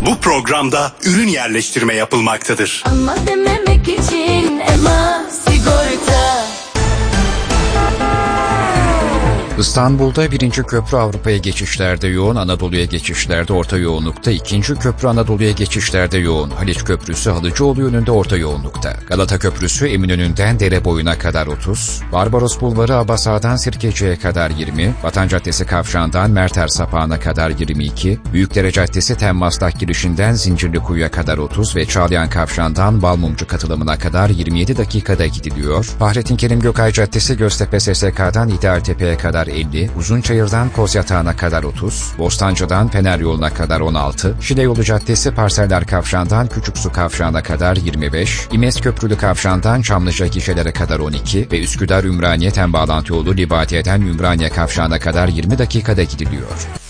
Bu programda ürün yerleştirme yapılmaktadır. Ama dememek için Ema Sigorta. İstanbul'da 1. köprü Avrupa'ya geçişlerde yoğun, Anadolu'ya geçişlerde orta yoğunlukta. 2. köprü Anadolu'ya geçişlerde yoğun. Haliç Köprüsü Halıcıoğlu yönünde orta yoğunlukta. Galata Köprüsü Eminönü'nden Dereboyu'na kadar 30. Barbaros Bulvarı Abasa'dan Sirkeci'ye kadar 20. Vatan Caddesi Kavşağı'ndan Merter Sapağı'na kadar 22. Büyükdere Caddesi Temmaslak girişinden Zincirlikuyu'ya kadar 30 ve Çağlayan Kavşağı'ndan Balmumcu katılımına kadar 27 dakikada gidiliyor. Fahrettin Kerim Gökay Caddesi Göztepe SSK'dan İdealtepe'ye kadar 50, Uzunçayır'dan Kozyatağı'na kadar 30, Bostancı'dan Fener Yolu'na kadar 16, Şile Yolu Caddesi Parseller Kavşağı'ndan Küçüksu Kavşağı'na kadar 25, İmes Köprülü Kavşağı'ndan Çamlıca gişelere kadar 12 ve Üsküdar Ümraniye Tem bağlantı yolu Libadiye'den Ümraniye Kavşağı'na kadar 20 dakikada gidiliyor.